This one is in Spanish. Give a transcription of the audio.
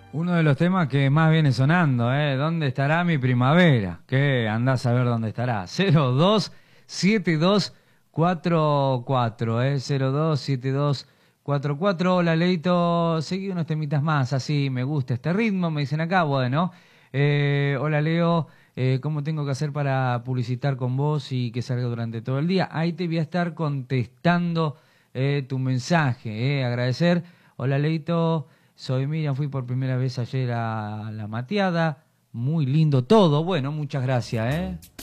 Uno de los temas que más viene sonando, ¿eh? ¿Dónde estará mi primavera? ¿Qué? Andás a ver dónde estará. 027244, ¿eh? 027244. Hola, Leito. Seguí unos temitas más, así me gusta este ritmo, me dicen acá. Bueno, hola, Leo. ¿Cómo tengo que hacer para publicitar con vos y que salga durante todo el día? Ahí te voy a estar contestando tu mensaje, agradecer. Hola, Leito. Soy Miriam, fui por primera vez ayer a La Mateada. Muy lindo todo. Bueno, muchas gracias, ¿eh?